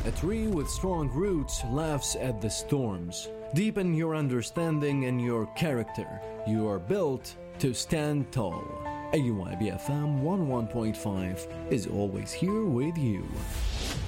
A tree with strong roots laughs at the storms. Deepen your understanding and your character. You are built to stand tall. AYB FM 11.5 is always here with you.